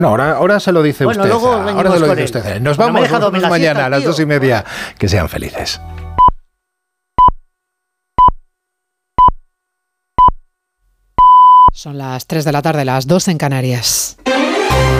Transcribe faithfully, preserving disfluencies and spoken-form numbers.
No, ahora, ahora se lo dice bueno, usted. Luego ahora se lo dice usted. Nos bueno, vamos, nos vemos mañana siesta, a las tío. dos y media. Que sean felices. Son las tres de la tarde, las dos en Canarias.